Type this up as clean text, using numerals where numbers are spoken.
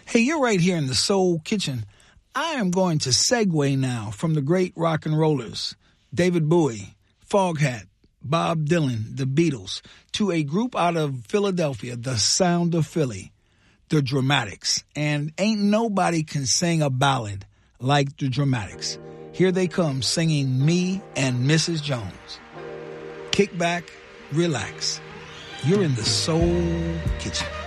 Hey, you're right here in the Soul Kitchen. I am going to segue now from the great rock and rollers, David Bowie, Foghat, Bob Dylan, the Beatles, to a group out of Philadelphia, the Sound of Philly, the Dramatics. And ain't nobody can sing a ballad like the Dramatics. Here they come singing Me and Mrs. Jones. Kick back, relax. You're in the Soul Kitchen.